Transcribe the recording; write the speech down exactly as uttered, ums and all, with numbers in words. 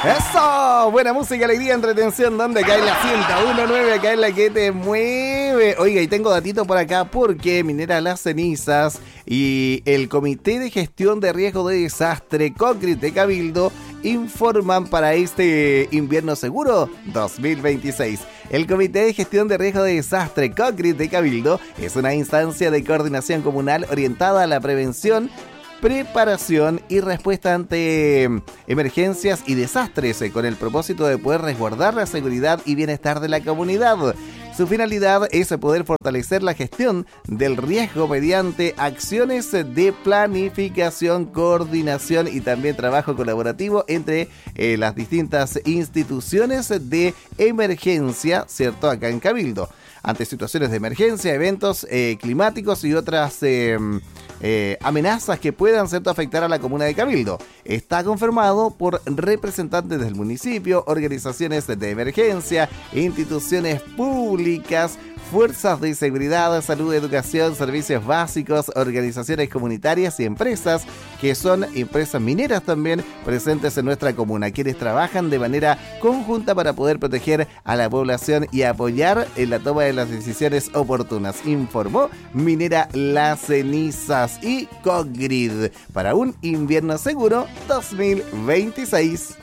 Eso, buena música, alegría, entretención, donde cae la ciento uno punto nueve, acá es la que te mueve. Oiga, y tengo datito por acá porque Minera Las Cenizas y el Comité de Gestión de Riesgo de Desastre, COCRIT de Cabildo, informan para este invierno seguro dos mil veintiséis. El Comité de Gestión de Riesgo de Desastre, COCRIT de Cabildo, es una instancia de coordinación comunal orientada a la prevención, preparación y respuesta ante emergencias y desastres, con el propósito de poder resguardar la seguridad y bienestar de la comunidad. Su finalidad es poder fortalecer la gestión del riesgo mediante acciones de planificación, coordinación y también trabajo colaborativo entre eh, las distintas instituciones de emergencia, ¿cierto? Acá en Cabildo, ante situaciones de emergencia, eventos eh, climáticos y otras eh, eh, amenazas que puedan, ¿cierto?, afectar a la comuna de Cabildo. Está confirmado por representantes del municipio, organizaciones de emergencia, instituciones públicas, fuerzas de seguridad, salud, educación, servicios básicos, organizaciones comunitarias y empresas que son empresas mineras también presentes en nuestra comuna, quienes trabajan de manera conjunta para poder proteger a la población y apoyar en la toma de las decisiones oportunas, informó Minera Las Cenizas y COCRIT para un invierno seguro dos mil veintiséis.